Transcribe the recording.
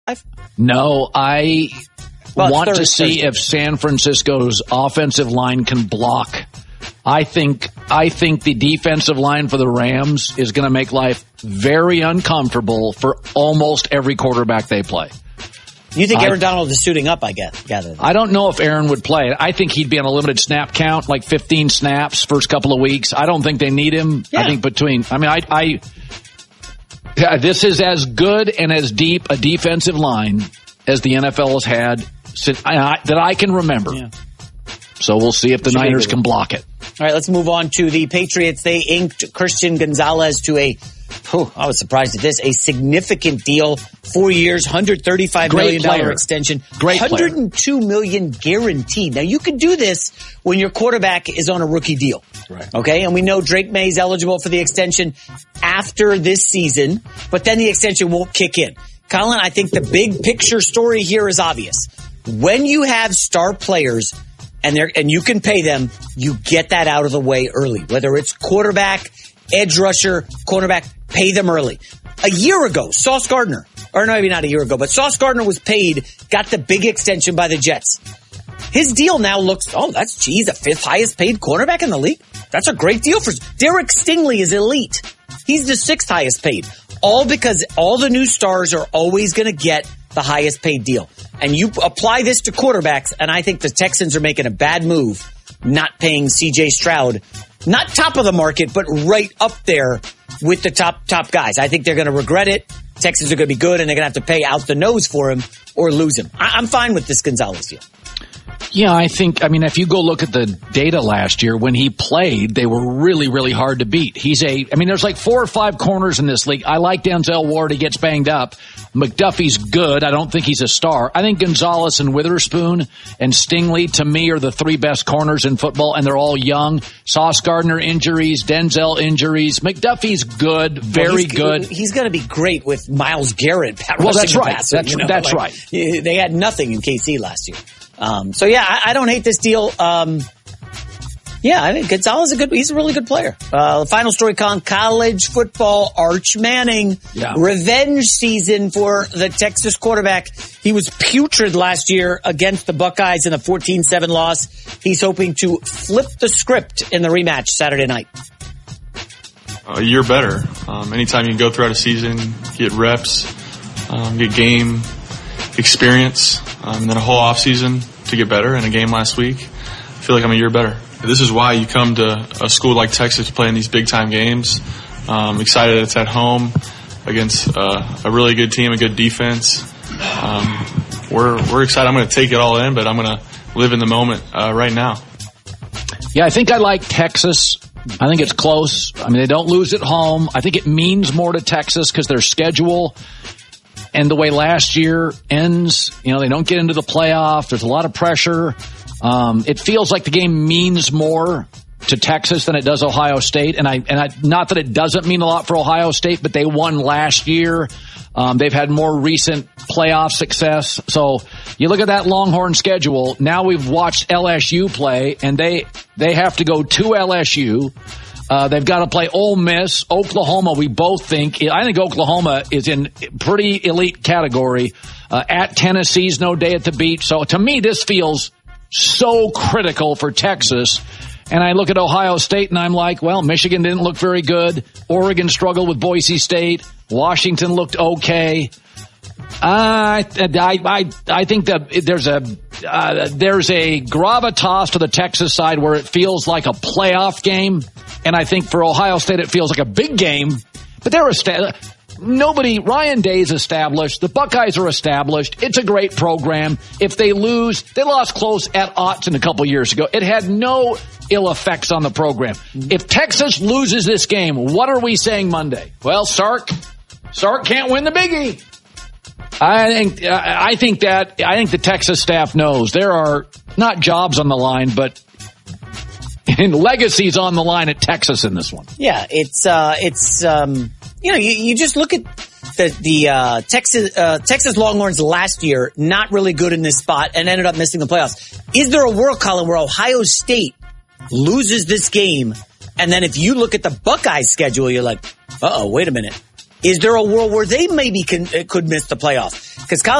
No, I want to see if San Francisco's offensive line can block. I think the defensive line for the Rams is going to make life very uncomfortable for almost every quarterback they play. You think Aaron Donald is suiting up, I gather. I don't know if Aaron would play. I think he'd be on a limited snap count, like 15 snaps first couple of weeks. I don't think they need him. Yeah. I think this is as good and as deep a defensive line as the NFL has had that I can remember. Yeah. So we'll see if the Niners can block it. All right, let's move on to the Patriots. They inked Christian Gonzalez to I was surprised at this, a significant deal, 4 years, $135 million extension, Great $102 million guaranteed. Now, you can do this when your quarterback is on a rookie deal. Right. Okay, and we know Drake May is eligible for the extension after this season, but then the extension won't kick in. Colin, I think the big picture story here is obvious. When you have star players and you can pay them, you get that out of the way early. Whether it's quarterback, edge rusher, cornerback, pay them early. A year ago, Sauce Gardner, or maybe not a year ago, but Sauce Gardner was paid, got the big extension by the Jets. His deal now looks, he's the 5th highest paid cornerback in the league. That's a great deal for Derek Stingley is elite. He's the 6th highest paid. All because all the new stars are always going to get the highest paid deal. And you apply this to quarterbacks, and I think the Texans are making a bad move not paying C.J. Stroud. Not top of the market, but right up there with the top guys. I think they're going to regret it. Texans are going to be good, and they're going to have to pay out the nose for him or lose him. I'm fine with this Gonzalez deal. Yeah, if you go look at the data last year, when he played, they were really, really hard to beat. There's like 4 or 5 corners in this league. I like Denzel Ward. He gets banged up. McDuffie's good. I don't think he's a star. I think Gonzalez and Witherspoon and Stingley, to me, are the 3 best corners in football, and they're all young. Sauce Gardner injuries, Denzel injuries. McDuffie's good, very good. He's going to be great with Myles Garrett. That's right. That's right. They had nothing in KC last year. I don't hate this deal. I think Gonzalez he's a really good player. The final story, Colin, college football, Arch Manning. Yeah. Revenge season for the Texas quarterback. He was putrid last year against the Buckeyes in a 14-7 loss. He's hoping to flip the script in the rematch Saturday night. A year better. Anytime you can go throughout a season, get reps, get game experience, and then a whole off season to get better. In a game last week, I feel like I'm a year better. This is why you come to a school like Texas to play in these big time games. Excited it's at home against a really good team, a good defense. We're excited. I'm going to take it all in, but I'm going to live in the moment right now. Yeah, I think I like Texas. I think it's close. They don't lose at home. I think it means more to Texas because their schedule and the way last year ends, they don't get into the playoff. There's a lot of pressure. It feels like the game means more to Texas than it does Ohio State. And I not that it doesn't mean a lot for Ohio State, but they won last year. They've had more recent playoff success. So you look at that Longhorn schedule. Now we've watched LSU play, and they have to go to LSU. They've got to play Ole Miss, Oklahoma. I think Oklahoma is in pretty elite category. At Tennessee's no day at the beach. So to me, this feels so critical for Texas. And I look at Ohio State and I'm like, well, Michigan didn't look very good. Oregon struggled with Boise State. Washington looked okay. I think that there's a gravitas to the Texas side where it feels like a playoff game. And I think for Ohio State, it feels like a big game, but Ryan Day's established. The Buckeyes are established. It's a great program. If they lose, they lost close at Autzen a couple years ago. It had no ill effects on the program. If Texas loses this game, what are we saying Monday? Well, Sark can't win the biggie. I think the Texas staff knows there are not jobs on the line, but legacy's on the line at Texas in this one. Yeah, you just look at the Texas Longhorns last year, not really good in this spot and ended up missing the playoffs. Is there a world, Colin, where Ohio State loses this game, and then if you look at the Buckeyes schedule, you're like, wait a minute. Is there a world where they maybe could miss the playoffs? Because